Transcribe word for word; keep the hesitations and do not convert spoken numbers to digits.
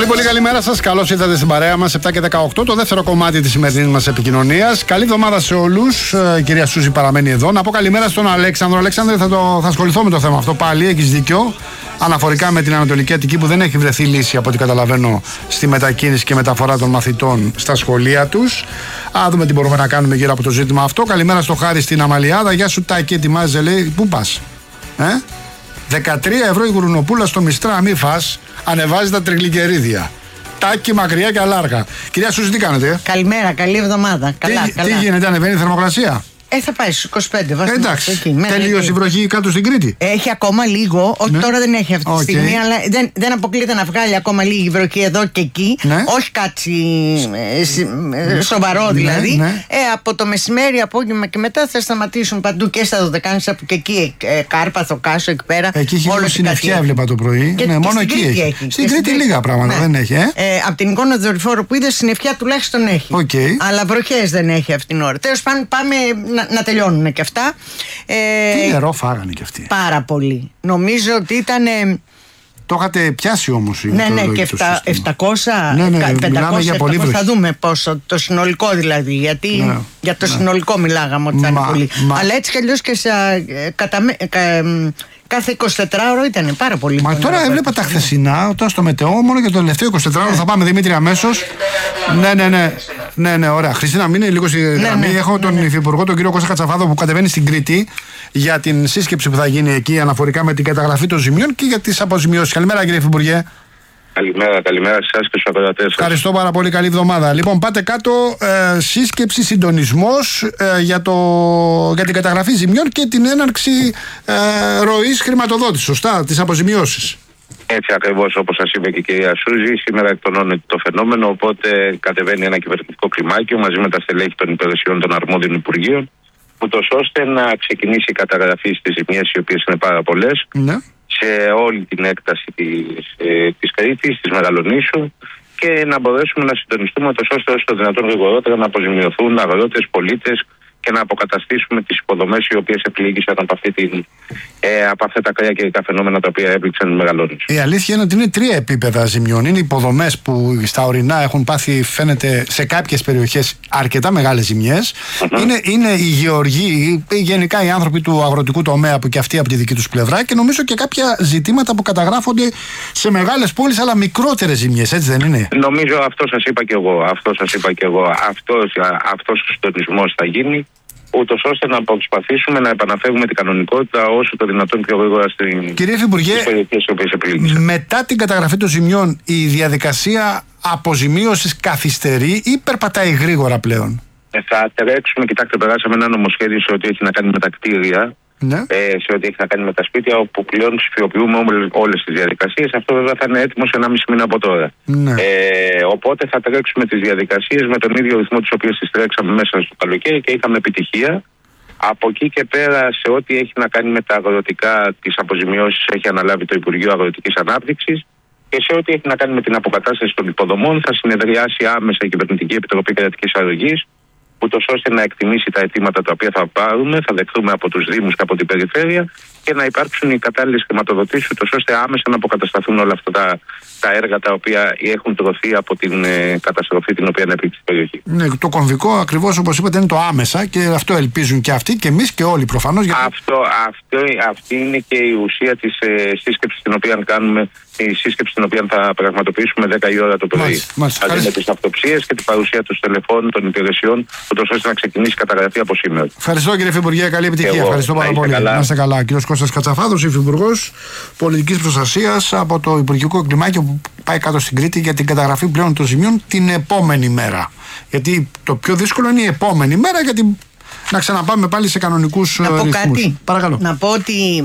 Πολύ πολύ καλημέρα σας. Καλώς ήρθατε στην παρέα μας. επτά και δεκαοκτώ, το δεύτερο κομμάτι της σημερινής μας επικοινωνίας. Καλή εβδομάδα σε όλους. Η κυρία Σούζη παραμένει εδώ. Να πω καλημέρα στον Αλέξανδρο. Αλέξανδρε, θα, το, θα ασχοληθώ με το θέμα αυτό πάλι. Έχεις δίκιο. Αναφορικά με την Ανατολική Αττική, που δεν έχει βρεθεί λύση από ό,τι καταλαβαίνω στη μετακίνηση και μεταφορά των μαθητών στα σχολεία τους. Α δούμε τι μπορούμε να κάνουμε γύρω από το ζήτημα αυτό. Καλημέρα στο Χάρη στην Αμαλιάδα. Γεια σου, Τάκη, ετοιμάζεσαι, λέει. Πού πας, ε? δεκατρία ευρώ η γουρνοπούλα στο Μιστρά, μη φας. Ανεβάζει τα τριγλικερίδια. Τάκη, μακριά και αλάργα. Κυρία Σούζη, τι κάνετε, ε? Καλημέρα, καλή εβδομάδα. Καλά, τι, καλά. τι γίνεται, ανεβαίνει η θερμοκρασία? Ε, θα πάει στους είκοσι πέντε βαθμούς. Εντάξει. Τελείωσε η βροχή κάτω στην Κρήτη. Έχει ακόμα λίγο. Όχι, ναι. Τώρα δεν έχει αυτή τη okay. στιγμή, αλλά δεν, δεν αποκλείεται να βγάλει ακόμα λίγη βροχή εδώ και εκεί. Ναι. Όχι κάτι ε, σοβαρό δηλαδή. Ναι, ναι. Ε, από το μεσημέρι, απόγευμα και μετά θα σταματήσουν παντού και στα Δωδεκάνησα, που και εκεί ε, Κάρπαθο, Κάσο, εκεί πέρα. Εκεί έχει όλη συννεφιά, έβλεπα το πρωί. Και, ναι, και μόνο εκεί έχει. έχει. Στην Κρήτη λίγα πράγματα, ναι. Δεν έχει. Ε? Ε, από την εικόνα του δορυφόρου που είδε, συννεφιά τουλάχιστον έχει. Okay. Αλλά βροχές δεν έχει αυτήν την ώρα. Τέλος πάντων, πάμε να να τελειώνουν και αυτά. Ε, Τι νερό φάγανε και αυτοί. Πάρα πολύ. Νομίζω ότι ήταν. Το είχατε πιάσει όμως. Ναι, ναι, και επτακόσια, ναι, ναι, πεντακόσια, επτακόσια, θα δούμε πόσο. Το συνολικό δηλαδή. Γιατί ναι, για το ναι. συνολικό μιλάγαμε ότι θα είναι πολύ. Μα... Αλλά έτσι κι αλλιώς και σε, κατα, κα, κάθε εικοσιτετράωρο ήταν πάρα πολύ. Μα τώρα έβλεπα πολύ. Τα χθεσινά, όταν στο μετεό, μόνο για το τελευταίο εικοσιτετράωρο θα πάμε, Δημήτρη, αμέσως. Ναι, ναι, ναι. Ναι, ναι, ωραία. Χριστίνα, μείνε λίγο στη γραμμή. Ναι, ναι, Έχω τον ναι, ναι. Υφυπουργό, τον κύριο Κώστα Κατσαφάδο, που κατεβαίνει στην Κρήτη για την σύσκεψη που θα γίνει εκεί αναφορικά με την καταγραφή των ζημιών και για τις αποζημιώσεις. Καλημέρα, κύριε Υφυπουργέ. Καλημέρα, καλημέρα σε εσάς και στους ακροατές σας. Ευχαριστώ πάρα πολύ, καλή εβδομάδα. Λοιπόν, πάτε κάτω, ε, σύσκεψη, συντονισμός ε, για, το, για την καταγραφή ζημιών και την έναρξη ε, ροής χρηματοδότησης, σωστά, τις αποζημιώσεις. Έτσι ακριβώς, όπως σας είπε και η κυρία Σούζη, σήμερα εκτονώνεται το φαινόμενο, οπότε κατεβαίνει ένα κυβερνητικό κλιμάκιο μαζί με τα στελέχη των υπηρεσιών των αρμόδιων υπουργείων, ούτως ώστε να ξεκινήσει η καταγραφή στις ζημιές, οι οποίες είναι πάρα πολλές, ναι. σε όλη την έκταση της, ε, της Κρήτης, της Μεγαλονήσου, και να μπορέσουμε να συντονιστούμε ούτως ώστε όσο το δυνατόν γρηγορότερα να αποζημιωθούν αγρότες, πολίτες και να αποκαταστήσουμε τις υποδομές οι οποίες επλήγησαν από, αυτή την, ε, από αυτά τα ακραία καιρικά φαινόμενα τα οποία έπληξαν τη Μεγαλόνησο. Η αλήθεια είναι ότι είναι τρία επίπεδα ζημιών. Είναι υποδομές που στα ορεινά έχουν πάθει, φαίνεται, σε κάποιες περιοχές αρκετά μεγάλες ζημιές. Mm-hmm. Είναι, είναι οι γεωργοί, γενικά οι άνθρωποι του αγροτικού τομέα, που και αυτοί από τη δική τους πλευρά, και νομίζω και κάποια ζητήματα που καταγράφονται σε μεγάλες πόλεις, αλλά μικρότερες ζημιές, έτσι δεν είναι? Νομίζω αυτό σας είπα και εγώ. Αυτό σας είπα και εγώ. Αυτός, αυτός ο συντονισμός θα γίνει, ούτως ώστε να προσπαθήσουμε να επαναφέρουμε την κανονικότητα όσο το δυνατόν πιο γρήγορα στην Κύριε Υφυπουργέ, στις περιοχές οι οποίες επλήγησαν. Μετά την καταγραφή των ζημιών, η διαδικασία αποζημίωσης καθυστερεί ή περπατάει γρήγορα πλέον? Ε, θα τρέξουμε, κοιτάξτε, περάσαμε ένα νομοσχέδιο σε ό,τι έχει να κάνει με τα κτίρια, ναι. ε, σε ό,τι έχει να κάνει με τα σπίτια, όπου πλέον ψηφιοποιούμε όλες τις διαδικασίες. Αυτό βέβαια θα είναι έτοιμο σε ένα μισή μήνα από τώρα. Ναι. Ε, οπότε θα τρέξουμε τις διαδικασίες με τον ίδιο ρυθμό τις οποίες τις τρέξαμε μέσα στο καλοκαίρι και είχαμε επιτυχία. Από εκεί και πέρα, σε ό,τι έχει να κάνει με τα αγροτικά, τις αποζημιώσεις έχει αναλάβει το Υπουργείο Αγροτικής Ανάπτυξης, και σε ό,τι έχει να κάνει με την αποκατάσταση των υποδομών θα συνεδριάσει άμεσα η Κυβερνητική Επιτροπή Κρατικής Αρρωγής, ούτως ώστε να εκτιμήσει τα αιτήματα τα οποία θα πάρουμε, θα δεχθούμε από τους Δήμους και από την περιφέρεια, και να υπάρξουν οι κατάλληλες χρηματοδοτήσεις, ούτως ώστε άμεσα να αποκατασταθούν όλα αυτά τα, τα έργα τα οποία έχουν τρωθεί από την ε, καταστροφή την οποία ανέπτυξε η περιοχή. Ναι, το κομβικό ακριβώς όπως είπατε είναι το άμεσα, και αυτό ελπίζουν και αυτοί και εμείς και όλοι προφανώς. Γιατί... Αυτό, αυτό, αυτή είναι και η ουσία της ε, σύσκεψης την οποία κάνουμε, η σύσκεψη την οποία θα πραγματοποιήσουμε δέκα η ώρα το πρωί. Μαζί με τις αυτοψίες και την παρουσία των τηλεφώνων των υπηρεσιών, ούτως ώστε να ξεκινήσει η καταγραφή από σήμερα. Ευχαριστώ, κύριε Υφυπουργέ, καλή επιτυχία. Εγώ, Ευχαριστώ πάρα πολύ. Καλά. Να είστε καλά. Κύριος Κώστας Κατσαφάδος, Υφυπουργός Πολιτικής Προστασίας από το Υπουργικό Κλιμάκιο, που πάει κάτω στην Κρήτη για την καταγραφή πλέον των ζημιών την επόμενη μέρα. Γιατί το πιο δύσκολο είναι η επόμενη μέρα, γιατί να ξαναπάμε πάλι σε κανονικούς ρυθμούς. Να πω κάτι. Παρακαλώ. Να πω ότι